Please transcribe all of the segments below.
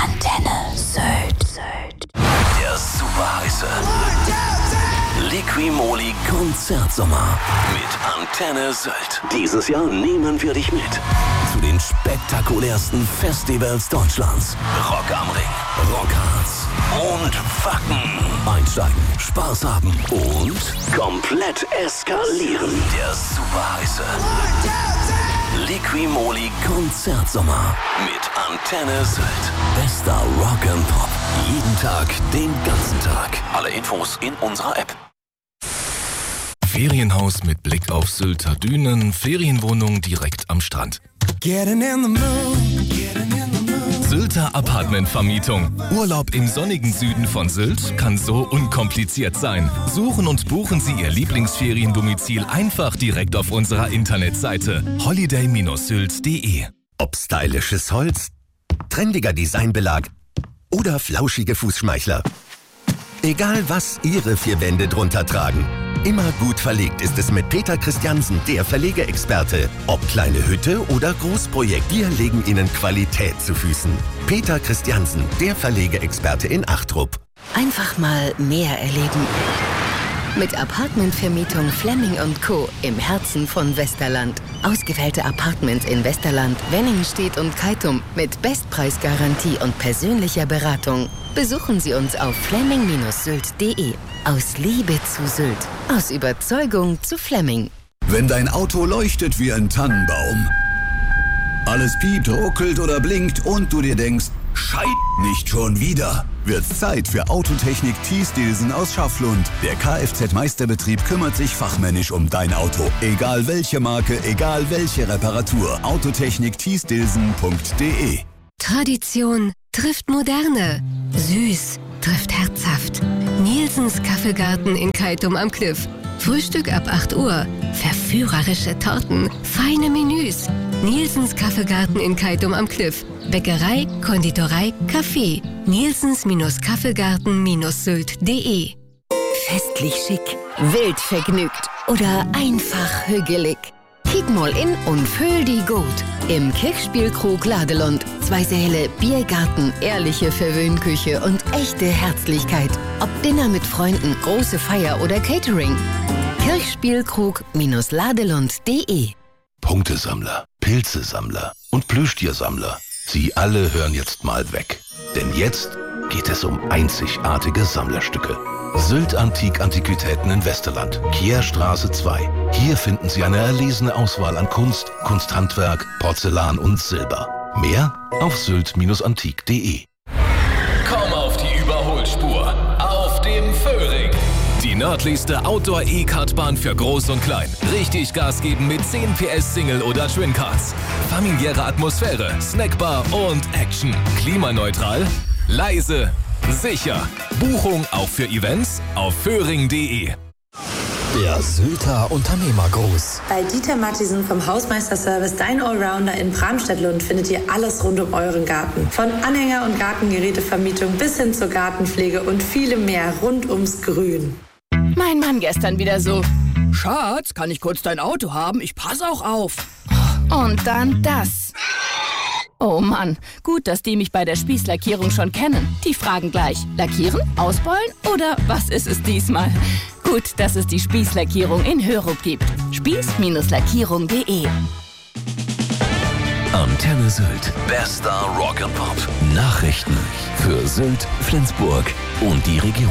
Antenne Sylt. Der super heiße Liqui-Moly Konzertsommer mit Antenne Sylt. Dieses Jahr nehmen wir dich mit zu den spektakulärsten Festivals Deutschlands. Rock am Ring, Rockharz und Wacken. Einsteigen, Spaß haben und komplett eskalieren. Der super heiße Liqui-Moly Konzertsommer mit Antenne Sylt. Bester Rock and Pop. Jeden Tag, den ganzen Tag. Alle Infos in unserer App. Ferienhaus mit Blick auf Sylter Dünen, Ferienwohnung direkt am Strand. Sylter Apartmentvermietung. Urlaub im sonnigen Süden von Sylt kann so unkompliziert sein. Suchen und buchen Sie Ihr Lieblingsferiendomizil einfach direkt auf unserer Internetseite holiday-sylt.de. Ob stylisches Holz, trendiger Designbelag oder flauschige Fußschmeichler. Egal was Ihre vier Wände drunter tragen. Immer gut verlegt ist es mit Peter Christiansen, der Verlegeexperte. Ob kleine Hütte oder Großprojekt, wir legen Ihnen Qualität zu Füßen. Peter Christiansen, der Verlegeexperte in Achtrup. Einfach mal mehr erleben. Mit Apartmentvermietung Flemming & Co. im Herzen von Westerland. Ausgewählte Apartments in Westerland, Wenningstedt und Keitum mit Bestpreisgarantie und persönlicher Beratung. Besuchen Sie uns auf flemming-sylt.de. Aus Liebe zu Sylt. Aus Überzeugung zu Flemming. Wenn dein Auto leuchtet wie ein Tannenbaum, alles piept, ruckelt oder blinkt und du dir denkst, Scheiße, nicht schon wieder, wird's Zeit für Autotechnik Thies-Dilsen aus Schafflund. Der Kfz-Meisterbetrieb kümmert sich fachmännisch um dein Auto. Egal welche Marke, egal welche Reparatur. Autotechnik Thies-Dilsen.de. Tradition trifft Moderne. Süß trifft herzhaft. Nielsens Kaffeegarten in Keitum am Kliff. Frühstück ab 8 Uhr. Verführerische Torten. Feine Menüs. Nielsens Kaffeegarten in Keitum am Kliff. Bäckerei, Konditorei, Kaffee. Nielsens-Kaffeegarten-sylt.de. Festlich schick, wild vergnügt oder einfach hügelig. Kiek mal in und fühl die gut. Im Kirchspielkrug Ladelund. 2 Säle, Biergarten, ehrliche Verwöhnküche und echte Herzlichkeit. Ob Dinner mit Freunden, große Feier oder Catering. Kirchspielkrug-ladelund.de. Punktesammler, Pilzesammler und Plüschtiersammler. Sie alle hören jetzt mal weg. Denn jetzt geht es um einzigartige Sammlerstücke. Sylt Antiquitäten in Westerland, Kierstraße 2. Hier finden Sie eine erlesene Auswahl an Kunst, Kunsthandwerk, Porzellan und Silber. Mehr auf sylt-antik.de. Komm auf die Überholspur. Auf dem Föhring. Die nördlichste Outdoor-E-Kartbahn für Groß und Klein. Richtig Gas geben mit 10 PS Single oder Twin Karts. Familiäre Atmosphäre, Snackbar und Action. Klimaneutral, leise, sicher. Buchung auch für Events auf föhring.de. Der Sylter Unternehmergruß. Bei Dieter Mattisen vom Hausmeisterservice Dein Allrounder in Bramstedt-Lund findet ihr alles rund um euren Garten. Von Anhänger- und Gartengerätevermietung bis hin zur Gartenpflege und vielem mehr rund ums Grün. Mein Mann gestern wieder so. Schatz, kann ich kurz dein Auto haben? Ich passe auch auf. Und dann das. Oh Mann, gut, dass die mich bei der Spießlackierung schon kennen. Die fragen gleich, lackieren, ausbeulen oder was ist es diesmal? Gut, dass es die Spießlackierung in Hörup gibt. Spieß-lackierung.de. Antenne Sylt. Bester Rock and Pop. Nachrichten für Sylt, Flensburg und die Region.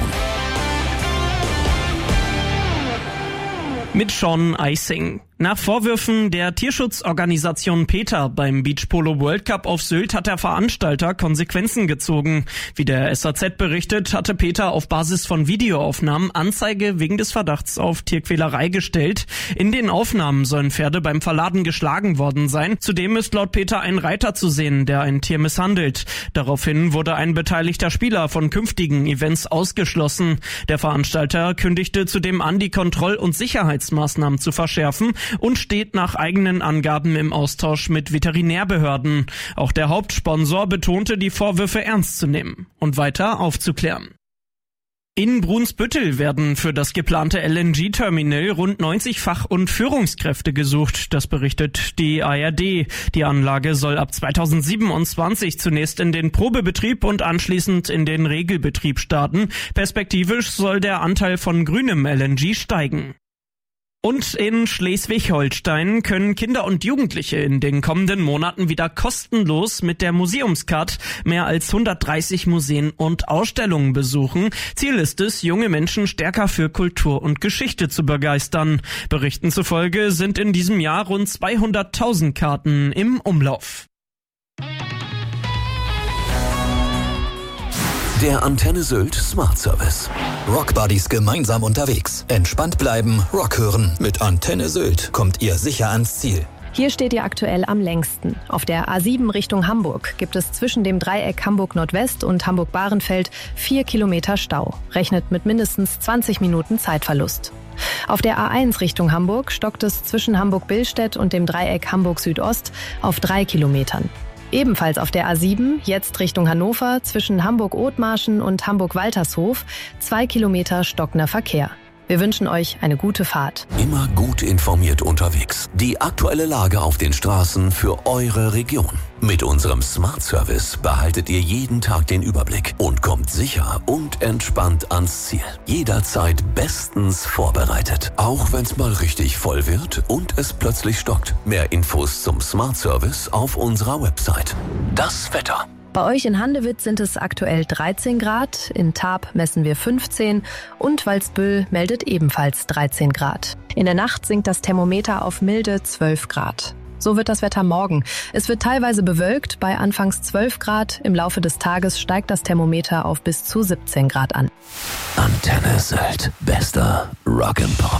Mit Sean Eising. Nach Vorwürfen der Tierschutzorganisation PETA beim Beachpolo World Cup auf Sylt hat der Veranstalter Konsequenzen gezogen. Wie der SAZ berichtet, hatte PETA auf Basis von Videoaufnahmen Anzeige wegen des Verdachts auf Tierquälerei gestellt. In den Aufnahmen sollen Pferde beim Verladen geschlagen worden sein. Zudem ist laut PETA ein Reiter zu sehen, der ein Tier misshandelt. Daraufhin wurde ein beteiligter Spieler von künftigen Events ausgeschlossen. Der Veranstalter kündigte zudem an, die Kontroll- und Sicherheitsmaßnahmen zu verschärfen und steht nach eigenen Angaben im Austausch mit Veterinärbehörden. Auch der Hauptsponsor betonte, die Vorwürfe ernst zu nehmen und weiter aufzuklären. In Brunsbüttel werden für das geplante LNG-Terminal rund 90 Fach- und Führungskräfte gesucht. Das berichtet die ARD. Die Anlage soll ab 2027 zunächst in den Probebetrieb und anschließend in den Regelbetrieb starten. Perspektivisch soll der Anteil von grünem LNG steigen. Und in Schleswig-Holstein können Kinder und Jugendliche in den kommenden Monaten wieder kostenlos mit der Museumscard mehr als 130 Museen und Ausstellungen besuchen. Ziel ist es, junge Menschen stärker für Kultur und Geschichte zu begeistern. Berichten zufolge sind in diesem Jahr rund 200.000 Karten im Umlauf. Der Antenne Sylt Smart Service. Rockbuddies gemeinsam unterwegs. Entspannt bleiben, Rock hören. Mit Antenne Sylt kommt ihr sicher ans Ziel. Hier steht ihr aktuell am längsten. Auf der A7 Richtung Hamburg gibt es zwischen dem Dreieck Hamburg-Nordwest und Hamburg-Bahrenfeld 4 Kilometer Stau. Rechnet mit mindestens 20 Minuten Zeitverlust. Auf der A1 Richtung Hamburg stockt es zwischen Hamburg-Billstedt und dem Dreieck Hamburg-Südost auf 3 Kilometern. Ebenfalls auf der A7, jetzt Richtung Hannover, zwischen Hamburg-Othmarschen und Hamburg-Waltershof, 2 Kilometer stockender Verkehr. Wir wünschen euch eine gute Fahrt. Immer gut informiert unterwegs. Die aktuelle Lage auf den Straßen für eure Region. Mit unserem Smart Service behaltet ihr jeden Tag den Überblick und kommt sicher und entspannt ans Ziel. Jederzeit bestens vorbereitet. Auch wenn es mal richtig voll wird und es plötzlich stockt. Mehr Infos zum Smart Service auf unserer Website. Das Wetter. Bei euch in Handewitz sind es aktuell 13 Grad, in Tarp messen wir 15 und Walsbüll meldet ebenfalls 13 Grad. In der Nacht sinkt das Thermometer auf milde 12 Grad. So wird das Wetter morgen. Es wird teilweise bewölkt, bei anfangs 12 Grad. Im Laufe des Tages steigt das Thermometer auf bis zu 17 Grad an. Antenne Sylt. Bester Rock'n'Pop.